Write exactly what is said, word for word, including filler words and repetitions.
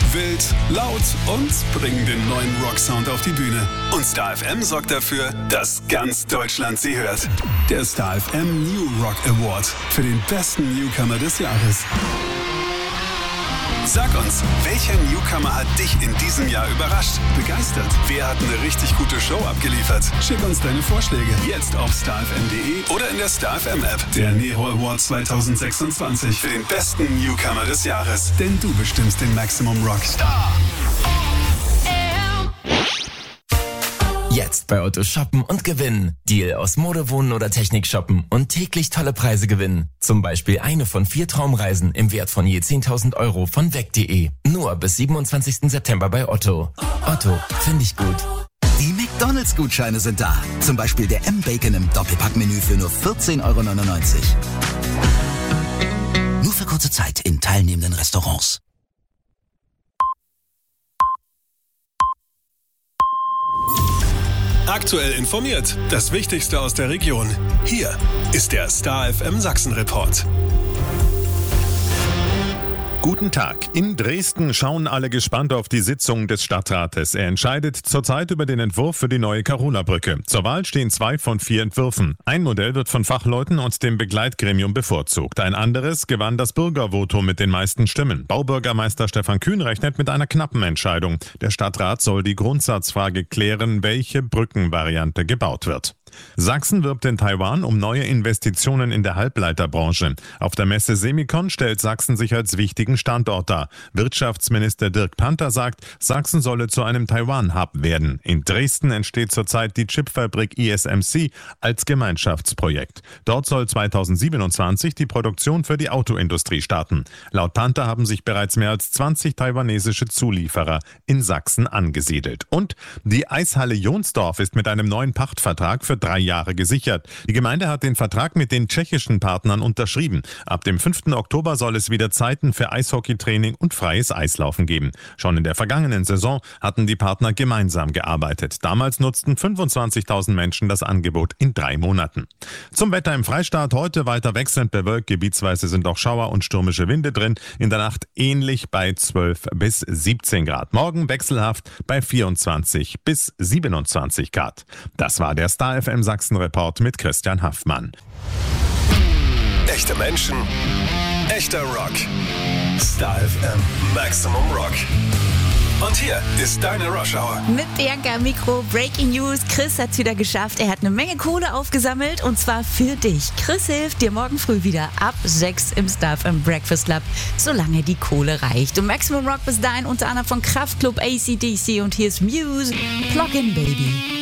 Wild, laut und bringen den neuen Rock-Sound auf die Bühne. Und Star F M sorgt dafür, dass ganz Deutschland sie hört. Der Star F M New Rock Award für den besten Newcomer des Jahres. Sag uns, welcher Newcomer hat dich in diesem Jahr überrascht, begeistert? Wer hat eine richtig gute Show abgeliefert? Schick uns deine Vorschläge jetzt auf star f m punkt d e oder in der Star F M App. Der Nero Award zwanzig sechsundzwanzig für den besten Newcomer des Jahres. Denn du bestimmst den Maximum Rock. Star Jetzt bei Otto shoppen und gewinnen. Deal aus Mode, Wohnen oder Technik shoppen und täglich tolle Preise gewinnen. Zum Beispiel eine von vier Traumreisen im Wert von je zehntausend Euro von weg punkt de. Nur bis siebenundzwanzigsten September bei Otto. Otto, finde ich gut. Die McDonalds-Gutscheine sind da. Zum Beispiel der M-Bacon im Doppelpackmenü für nur vierzehn Euro neunundneunzig. Nur für kurze Zeit in teilnehmenden Restaurants. Aktuell informiert. Das Wichtigste aus der Region. Hier ist der Star F M Sachsen Report. Guten Tag. In Dresden schauen alle gespannt auf die Sitzung des Stadtrates. Er entscheidet zurzeit über den Entwurf für die neue Carola-Brücke. Zur Wahl stehen zwei von vier Entwürfen. Ein Modell wird von Fachleuten und dem Begleitgremium bevorzugt. Ein anderes gewann das Bürgervotum mit den meisten Stimmen. Baubürgermeister Stefan Kühn rechnet mit einer knappen Entscheidung. Der Stadtrat soll die Grundsatzfrage klären, welche Brückenvariante gebaut wird. Sachsen wirbt in Taiwan um neue Investitionen in der Halbleiterbranche. Auf der Messe Semicon stellt Sachsen sich als wichtigen Standort dar. Wirtschaftsminister Dirk Panther sagt, Sachsen solle zu einem Taiwan-Hub werden. In Dresden entsteht zurzeit die Chipfabrik I S M C als Gemeinschaftsprojekt. Dort soll zweitausendsiebenundzwanzig die Produktion für die Autoindustrie starten. Laut Panther haben sich bereits mehr als zwanzig taiwanesische Zulieferer in Sachsen angesiedelt. Und die Eishalle Jonsdorf ist mit einem neuen Pachtvertrag für drei Jahre gesichert. Die Gemeinde hat den Vertrag mit den tschechischen Partnern unterschrieben. Ab dem fünften Oktober soll es wieder Zeiten für Eishockeytraining und freies Eislaufen geben. Schon in der vergangenen Saison hatten die Partner gemeinsam gearbeitet. Damals nutzten fünfundzwanzigtausend Menschen das Angebot in drei Monaten. Zum Wetter im Freistaat: heute weiter wechselnd bewölkt, gebietsweise sind auch Schauer und stürmische Winde drin. In der Nacht ähnlich bei zwölf bis siebzehn Grad. Morgen wechselhaft bei vierundzwanzig bis siebenundzwanzig Grad. Das war der Star F M Sachsen Report mit Christian Haffmann. Echte Menschen, echter Rock. Star F M Maximum Rock. Und hier ist deine Rush Hour. Mit Bianca am Mikro, Breaking News. Chris hat's wieder geschafft. Er hat eine Menge Kohle aufgesammelt und zwar für dich. Chris hilft dir morgen früh wieder ab sechs im Star F M Breakfast Club, solange die Kohle reicht. Und Maximum Rock bis dahin unter anderem von Kraftklub, A C D C und hier ist Muse, Plug-in Baby.